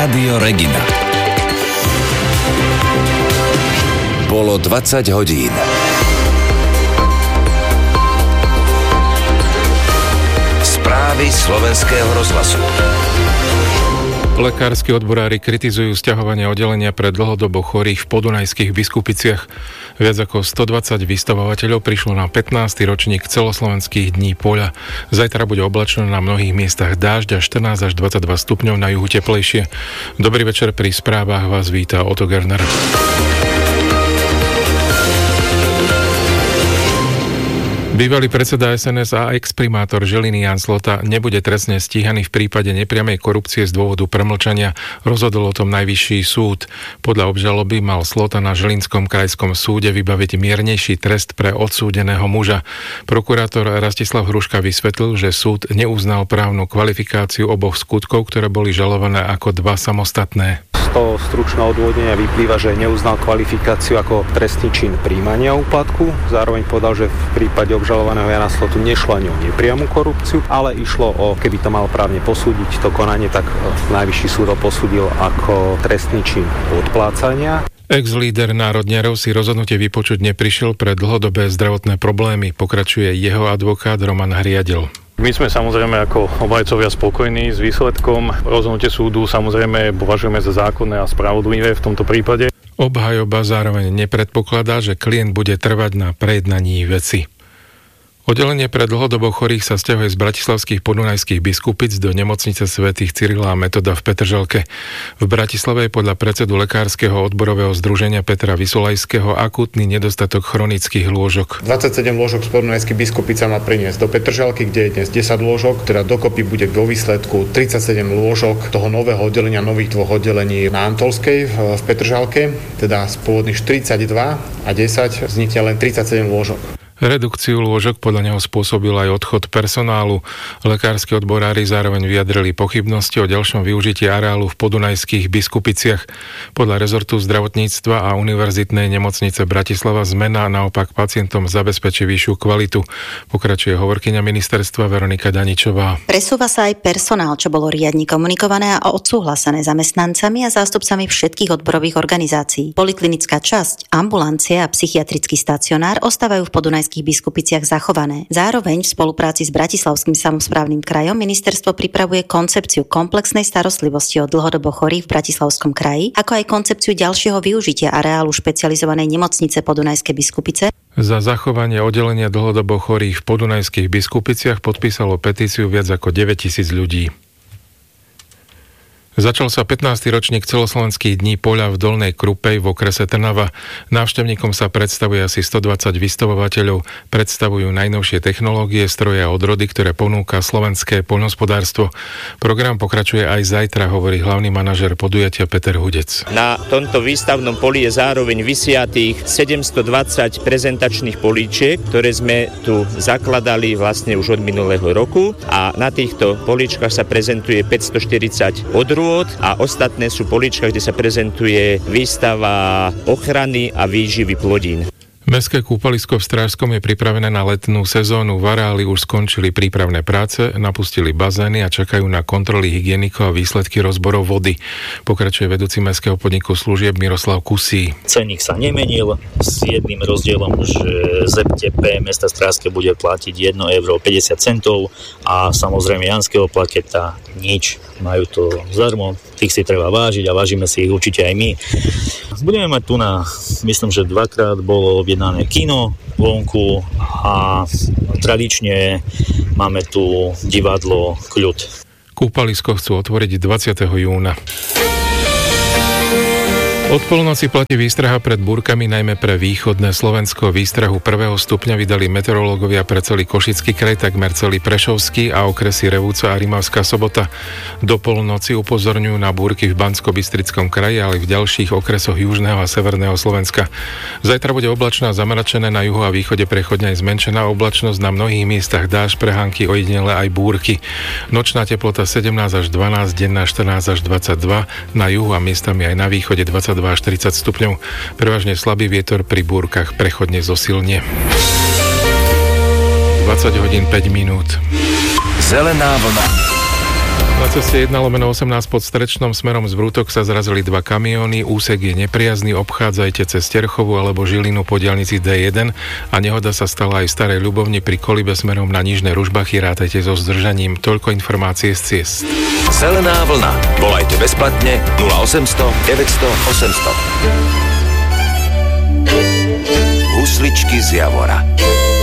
Rádio Regina. Bolo 20 hodín. Správy Slovenského rozhlasu. Lekársky odborári kritizujú sťahovanie oddelenia pre dlhodobo chorých v podunajských Biskupiciach. Viac ako 120 vystavovateľov prišlo na 15. ročník celoslovenských dní poľa. Zajtra bude oblačno, na mnohých miestach dážď a 14 až 22 stupňov, na juhu teplejšie. Dobrý večer, pri správach vás víta Otto Gerner. Bývalý predseda SNS a ex-primátor Žiliny Ján Slota nebude trestne stíhaný v prípade nepriamej korupcie z dôvodu premlčania. Rozhodol o tom najvyšší súd. Podľa obžaloby mal Slota na Žilinskom krajskom súde vybaviť miernejší trest pre odsúdeného muža. Prokurátor Rastislav Hruška vysvetlil, že súd neuznal právnu kvalifikáciu oboch skutkov, ktoré boli žalované ako dva samostatné. Z toho stručného odôvodnenia vyplýva, že neuznal kvalifikáciu ako trestný čin príjmania úplatku. Zároveň povedal, že v prípade obžalovaného Jana Slotu nešlo ani o nepriamu korupciu, ale išlo o, keby to mal právne posúdiť to konanie, tak najvyšší súd ho posúdil ako trestný čin odplácania. Ex-líder národniarov si rozhodnutie vypočuť neprišiel pre dlhodobé zdravotné problémy, pokračuje jeho advokát Roman Hriadel. My sme samozrejme ako obhajcovia spokojní s výsledkom. Rozhodnutie súdu samozrejme považujeme za zákonné a spravodlivé v tomto prípade. Obhajoba zároveň nepredpokladá, že klient bude trvať na prejednaní veci. Oddelenie pre dlhodobo chorých sa sťahuje z bratislavských podunajských Biskupic do nemocnice svätých Cyrila a Metoda v Petržalke. V Bratislave je podľa predsedu lekárskeho odborového združenia Petra Vysolajského akútny nedostatok chronických lôžok. 27 lôžok z podunajských Biskupic má priniesť do Petržalky, kde je dnes 10 lôžok, teda dokopy bude vo výsledku 37 lôžok toho nového oddelenia, nových dvoch oddelení na Antolskej v Petržalke, teda z pôvodných 42 a 10 vznikne len 37 lôžok. Redukciu lôžok podľa neho spôsobil aj odchod personálu. Lekárski odborári zároveň vyjadrili pochybnosti o ďalšom využití areálu v podunajských Biskupiciach. Podľa rezortu zdravotníctva a univerzitnej nemocnice Bratislava zmena naopak pacientom zabezpečí vyššiu kvalitu. Pokračuje hovorkyňa ministerstva Veronika Daničová. Presúva sa aj personál, čo bolo riadne komunikované a odsúhlasené zamestnancami a zástupcami všetkých odborových organizácií. Poliklinická časť, ambulancia a psychiatrický stacionár ostávajú v podunajských Biskupiciach zachované. Zároveň v spolupráci s Bratislavským samosprávnym krajom ministerstvo pripravuje koncepciu komplexnej starostlivosti o dlhodobo chorých v Bratislavskom kraji, ako aj koncepciu ďalšieho využitia areálu špecializovanej nemocnice Podunajské Biskupice. Za zachovanie oddelenia dlhodobo chorých v Podunajských Biskupiciach podpísalo petíciu viac ako 9 000 ľudí. Začal sa 15. ročník celoslovenských dní poľa v Dolnej Krupej v okrese Trnava. Návštevníkom sa predstavuje asi 120 vystavovateľov. Predstavujú najnovšie technológie, stroje a odrody, ktoré ponúka slovenské poľnohospodárstvo. Program pokračuje aj zajtra, hovorí hlavný manažér podujatia Peter Hudec. Na tomto výstavnom poli je zároveň vysiatých 720 prezentačných políčiek, ktoré sme tu zakladali vlastne už od minulého roku, a na týchto políčkach sa prezentuje 540 odrôd a ostatné sú políčka, kde sa prezentuje výstava ochrany a výživy plodín. Mestské kúpalisko v Strážskom je pripravené na letnú sezónu. V areáli už skončili prípravné práce, napustili bazény a čakajú na kontroly hygienikov a výsledky rozborov vody. Pokračuje vedúci mestského podniku služieb Miroslav Kusí. Cenník sa nemenil s jedným rozdielom, že ZTP mesta Strážske bude platiť 1,50 € a samozrejme Janského plaketa nič. Majú to zadarmo, tých si treba vážiť a vážime si ich určite aj my. Budeme mať tu myslím, že 2-krát bolo objednané kino vonku a tradične máme tu divadlo Kľud. Kúpalisko chcú otvoriť 20. júna. Od polnoci platí výstraha pred búrkami najmä pre východné Slovensko. Výstrahu 1. stupňa vydali meteorológovia pre celý Košický kraj, takmer celý Prešovský a okresy Revúca a Rimavská Sobota. Do polnoci upozorňujú na búrky v Banskobystrickom kraji, ale v ďalších okresoch južného a severného Slovenska. Zajtra bude oblačná, zamračené, na juhu a východe prechodne aj zmenšená oblačnosť, na mnohých miestach dážď, prehánky, ojedinele aj búrky. Nočná teplota 17 až 12, denná 14 až 22, na juhu a miestami aj na východe 22 až 40 stupňov. Prevažne slabý vietor, pri búrkach prechodne zosilnie. 20 hodín 5 minút. Zelená vlna. Na ceste 1/18 pod Strečnom smerom z Vrútok sa zrazili dva kamióny, úsek je nepriazny, obchádzajte cez Terchovu alebo Žilinu po diaľnici D1 a nehoda sa stala aj v Starej Ľubovni pri Kolibe smerom na Nižné Ružbachy, rátajte so zdržaním. Toľko informácie z ciest. Zelená vlna. Volajte bezplatne 0800 900 800. Husličky z Javora.